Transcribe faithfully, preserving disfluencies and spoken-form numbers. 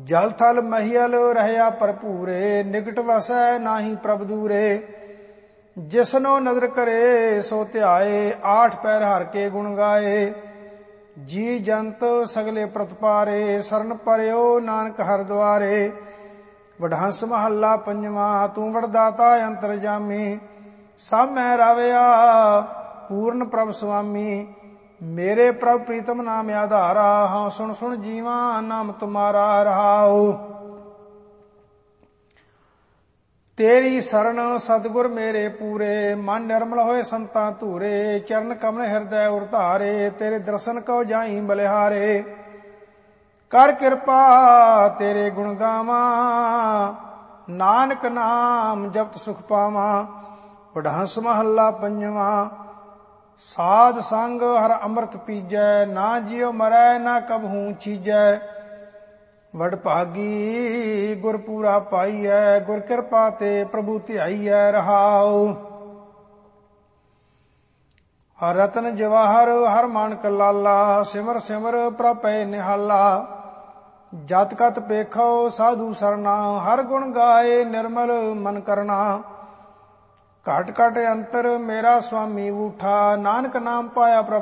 ਜਲ ਥਲ ਮਹੀਲ ਰਹਿਆ ਭਰਪੂਰੇ, ਨਿਕਟ ਵਸੈ ਨਾਹੀ ਪ੍ਰਭ ਦੂਰੇ। ਜਿਸਨੋ ਨਦਰ ਕਰੇ ਸੋ ਧਿਆਏ, ਆਠ ਪੈਰ ਹਰ ਕੇ ਗੁਣ ਗਾਏ। ਜੀ ਜੰਤ ਸਗਲੇ ਪ੍ਰਤਪਾਰੇ, ਸਰਨ ਪਰਿਓ ਨਾਨਕ ਹਰਿ ਦੁਆਰੇ। ਵਡਹੰਸ ਮਹੱਲਾ ਪੰਜਵਾਂ। ਤੂੰ ਵਡਦਾਤਾ ਅੰਤਰਜਾਮੀ, ਸਭ ਮੈਂ ਰਾਵਿਆ ਪੂਰਨ ਪ੍ਰਭ ਸੁਆਮੀ। ਮੇਰੇ ਪ੍ਰਭ ਪ੍ਰੀਤਮ ਨਾਮ ਆਧਾਰਾ, ਹਾਂ ਸੁਣ ਸੁਣ ਜੀਵਾ ਨਾਮ ਤੁਮਾਰਾ ਰਹਾਉ। ਤੇਰੀ ਸਰਣ ਸਤਿਗੁਰ ਮੇਰੇ ਪੂਰੇ, ਮਨ ਨਿਰਮਲ ਹੋਏ ਸੰਤਾਂ ਧੂਰੇ। ਚਰਨ ਕਮਲ ਹਿਰਦੈ ਉਰ ਧਾਰੇ, ਤੇਰੇ ਦਰਸ਼ਨ ਕਉ ਜਾਈ ਬਲਿਹਾਰੇ। ਕਰ ਕਿਰਪਾ ਤੇਰੇ ਗੁਣ ਗਾਵਾਂ, ਨਾਨਕ ਨਾਮ ਜਪਤ ਸੁਖ ਪਾਵਾਂ। ਵਡਹੰਸ ਮਹੱਲਾ ਪੰਜਵਾਂ। ਸਾਧ ਸੰਗ ਹਰ ਅੰਮ੍ਰਿਤ ਪੀਜੈ, ਨਾ ਜਿਉ ਮਰੈ ਨਾ ਕਬਹੂ ਚੀਜੈ। ਵਡਭਾਗੀ ਗੁਰ ਪੂਰਾ ਪਾਈਐ, ਗੁਰ ਕਿਰਪਾ ਤੇ ਪ੍ਰਭੂ ਧਿਆਈਐ ਰਹਾਉ। ਹਰ ਰਤਨ ਜਵਾਹਰ ਹਰ ਮਾਨਕ ਲਾਲਾ, ਸਿਮਰ ਸਿਮਰ ਪ੍ਰਭ ਪੈ ਨਿਹਾਲਾ। ਜਤ ਕਤ ਪੇਖੋ ਸਾਧੂ ਸਰਨਾ, ਹਰ ਗੁਣ ਗਾਏ ਨਿਰਮਲ ਮਨ ਕਰਨਾ। ਘਟ ਘਟ ਅੰਤਰ ਮੇਰਾ ਸੁਆਮੀ ਊਠਾ, ਨਾਨਕ ਨਾਮ ਪਾਇਆ ਪ੍ਰਭ